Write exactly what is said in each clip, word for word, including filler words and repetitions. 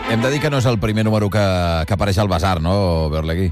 Hem de dir que no és el primer número que, que apareix al Basar, no, Berlegui?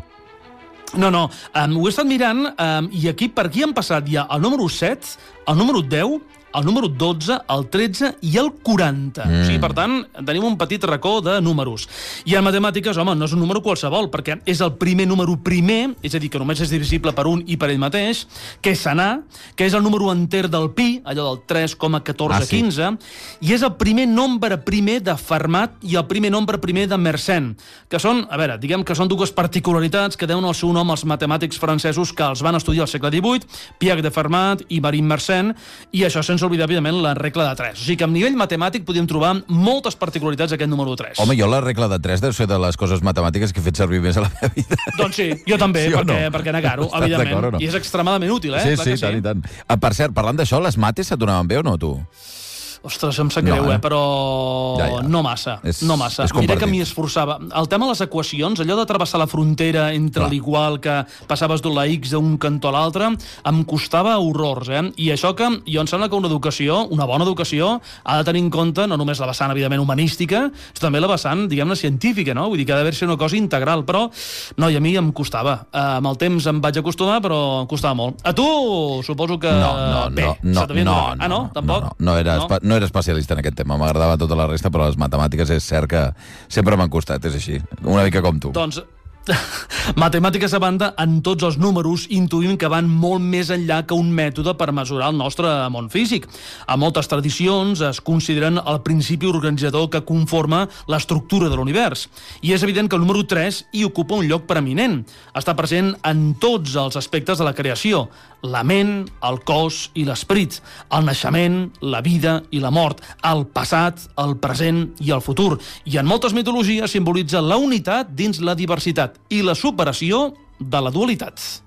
No, no, um, ho he estat mirant um, i aquí per aquí han passat ja el número set, el número deu, el número dotze, el tretze i el quaranta. Mm. O sigui, per tant, tenim un petit racó de números. I en matemàtiques, home, no és un número qualsevol, perquè és el primer número primer, és a dir, que només és divisible per un i per ell mateix, que és senar, que és el número enter del pi, allò del tres coma catorze quinze, ah, sí. I és el primer nombre primer de Fermat i el primer nombre primer de Mersenne, que són, a veure, diguem que són dues particularitats que deuen el seu nom als matemàtics francesos que els van estudiar al segle divuit, Pierre de Fermat i Marie Mersenne, i això sense oblidar, evidentment, la regla de tres. O sigui que a nivell matemàtic podíem trobar moltes particularitats d'aquest número tres. Home, jo la regla de tres deu ser de les coses matemàtiques que he fet servir més a la meva vida. Doncs sí, jo també, sí perquè, no? perquè negar-ho, evidentment. No? I és extremadament útil, eh? Sí, Clar sí, sí, tant i tant. Ah, per cert, parlant d'això, les mates et donaven bé o no, tu? Ostres, em sap greu, no, eh? eh? però ja, ja. no massa. És, no massa. Mira que m'hi esforçava. El tema de les equacions, allò de travessar la frontera entre l'igual que passaves de la X d'un cantó a l'altre, em costava horrors, eh? I això que jo em sembla que una educació, una bona educació, ha de tenir en compte no només la vessant, evidentment, humanística, sinó també la vessant, diguem-ne, científica, no? Vull dir que ha d'haver-se una cosa integral, però no, i a mi em costava. Uh, amb el temps em vaig acostumar, però em costava molt. A tu, suposo que... No, no, bé, no, no, no, no, ah, no? Tampoc? No, no, no, era, no? no era especialista en aquest tema, m'agradava tota la resta, però les matemàtiques és cert que sempre m'han costat, és així, una mica com tu. Doncs, matemàtiques a banda, en tots els números intuïm que van molt més enllà que un mètode per mesurar el nostre món físic. A moltes tradicions es consideren el principi organitzador que conforma l'estructura de l'univers. I és evident que el número tres hi ocupa un lloc preeminent. Està present en tots els aspectes de la creació: la ment, el cos i l'esperit, el naixement, la vida i la mort, el passat, el present i el futur. I en moltes mitologies simbolitza la unitat dins la diversitat i la superació de la dualitat.